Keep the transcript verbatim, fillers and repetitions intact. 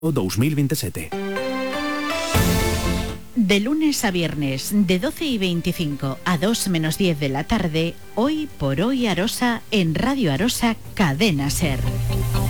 dos mil veintisiete. De lunes a viernes, de doce y veinticinco a dos menos diez de la tarde, Hoy por Hoy Arosa en Radio Arosa Cadena Ser.